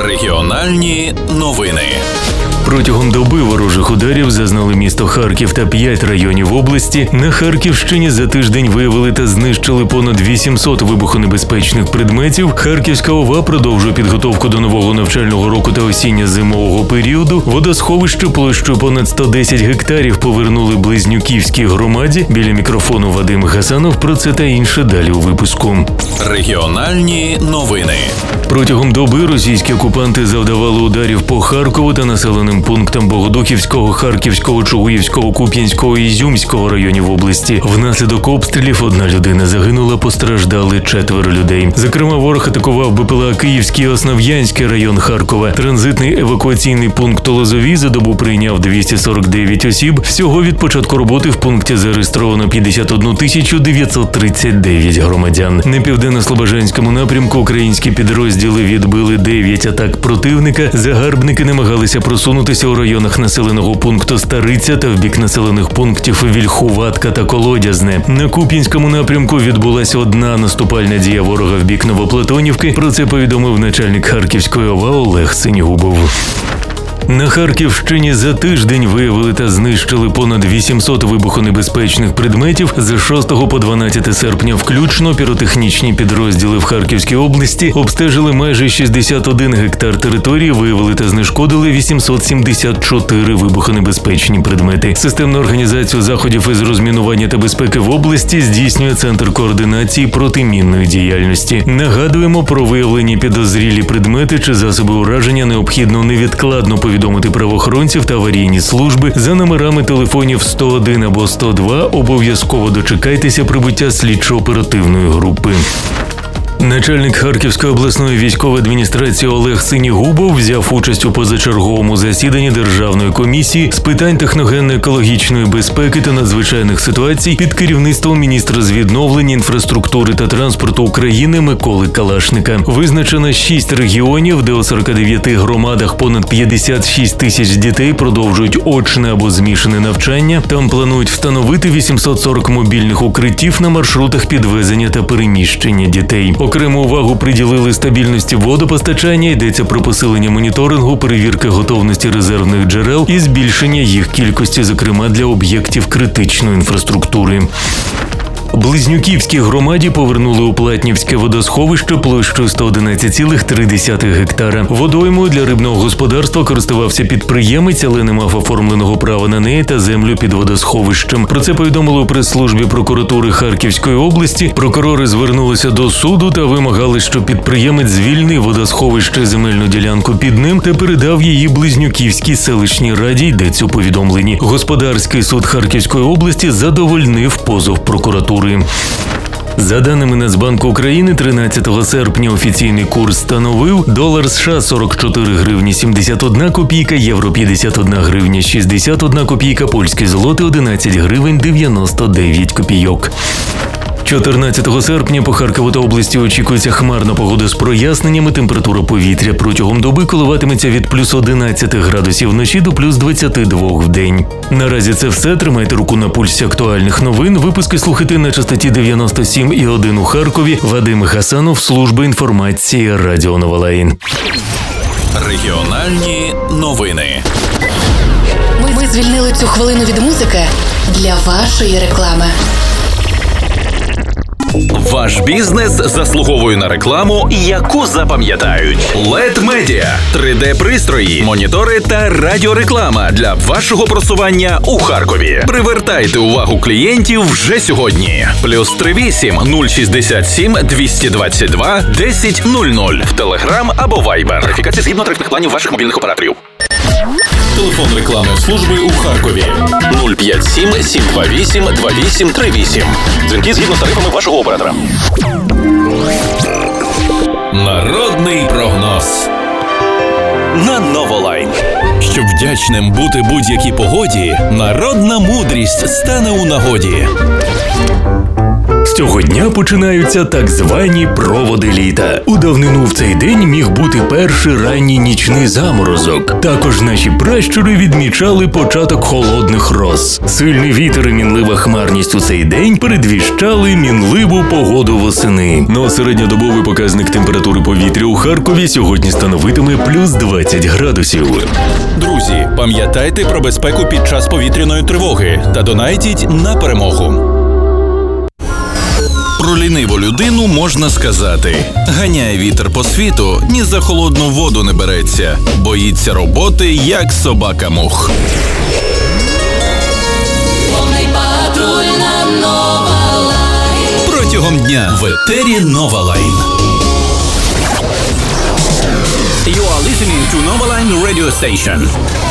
Регіональні новини. Протягом доби ворожих ударів зазнали місто Харків та 5 районів області. На Харківщині за тиждень виявили та знищили понад 800 вибухонебезпечних предметів. Харківська ОВА продовжує підготовку до нового навчального року та осінньо-зимового періоду. Водосховище площею понад 110 гектарів повернули Близнюківській громаді. Біля мікрофону Вадим Гасанов. Про це та інше далі у випуску. Регіональні новини. Протягом доби російські окупанти завдавали ударів по Харкову та населеним пунктам Богодухівського, Харківського, Чугуївського, Куп'янського і Ізюмського районів області. Внаслідок обстрілів 1 людина загинула, постраждали 4 людей. Зокрема, ворог атакував БПЛА Київський і Основ'янський район Харкова. Транзитний евакуаційний пункт Лозові за добу прийняв 249 осіб. Всього від початку роботи в пункті зареєстровано 51 939 громадян. На південно-слобожанському напрямку українські підрозділи відбили 9 атак противника. Загарбники намагалися просунутися у районах населеного пункту Стариця та в бік населених пунктів Вільхуватка та Колодязне. На Куп'янському напрямку відбулася одна наступальна дія ворога в бік Новоплатонівки. Про це повідомив начальник Харківської ОВА Олег Синігубов. На Харківщині за тиждень виявили та знищили понад 800 вибухонебезпечних предметів. З 6 по 12 серпня включно піротехнічні підрозділи в Харківській області обстежили майже 61 гектар території, виявили та знешкодили 874 вибухонебезпечні предмети. Системну організацію заходів із розмінування та безпеки в області здійснює Центр координації протимінної діяльності. Нагадуємо, про виявлені підозрілі предмети чи засоби ураження необхідно невідкладно повідомити правоохоронців та аварійні служби за номерами телефонів 101 або 102. Обов'язково дочекайтеся прибуття слідчо-оперативної групи. Начальник Харківської обласної військової адміністрації Олег Синігубов взяв участь у позачерговому засіданні Державної комісії з питань техногенно-екологічної безпеки та надзвичайних ситуацій під керівництвом міністра з відновлення, інфраструктури та транспорту України Миколи Калашника. Визначено 6 регіонів, де у 49 громадах понад 56 тисяч дітей продовжують очне або змішане навчання. Там планують встановити 840 мобільних укриттів на маршрутах підвезення та переміщення дітей. Окрему увагу приділили стабільності водопостачання, йдеться про посилення моніторингу, перевірки готовності резервних джерел і збільшення їх кількості, зокрема для об'єктів критичної інфраструктури. Близнюківській громаді повернули у Платнівське водосховище площею 111,3 гектара. Водоймою для рибного господарства користувався підприємець, але не мав оформленого права на неї та землю під водосховищем. Про це повідомили у прес-службі прокуратури Харківської області. Прокурори звернулися до суду та вимагали, щоб підприємець звільнив водосховище, земельну ділянку під ним та передав її Близнюківській селищній раді, йдеться у повідомленні. Господарський суд Харківської області задовольнив позов прокуратури. За даними Нацбанку України, 13 серпня офіційний курс становив долар США 44 гривні 71 копійка, євро 51 гривня 61 копійка, польське злоти 11 гривень 99 копійок. 14 серпня по Харкову та області очікується хмарна погода з проясненнями. Температура повітря протягом доби коливатиметься від плюс 11 градусів вночі до плюс 22 в день. Наразі це все. Тримайте руку на пульсі актуальних новин. Випуски слухайте на частоті 97,1 у Харкові. Вадим Гасанов, служба інформації Радіо Новолаїн. Регіональні новини. Ми звільнили цю хвилину від музики для вашої реклами. Ваш бізнес заслуговує на рекламу, яку запам'ятають. LED Media – 3D-пристрої, монітори та радіореклама для вашого просування у Харкові. Привертайте увагу клієнтів вже сьогодні. +38 067 222 1000 в Telegram або Viber. Верифікація згідно тарифних планів ваших мобільних операторів. Телефон рекламної служби у Харкові 057 728 2838. Дзвінки згідно з тарифами вашого оператора. Народний прогноз на Новолайн. Щоб вдячним бути будь-якій погоді, народна мудрість стане у нагоді. З цього дня починаються так звані проводи літа. У давнину в цей день міг бути перший ранній нічний заморозок. Також наші пращури відмічали початок холодних роз. Сильний вітер і мінлива хмарність у цей день передвіщали мінливу погоду восени. Но середньодобовий показник температури повітря у Харкові сьогодні становитиме плюс 20 градусів. Друзі, пам'ятайте про безпеку під час повітряної тривоги та донайтіть на перемогу. Про ліниву людину можна сказати: ганяє вітер по світу, ні за холодну воду не береться, боїться роботи, як собака мух. Повний патруль на Нова Лайн. Протягом дня в етері Нова Лайн. You are listening to Nova Line Radio Station.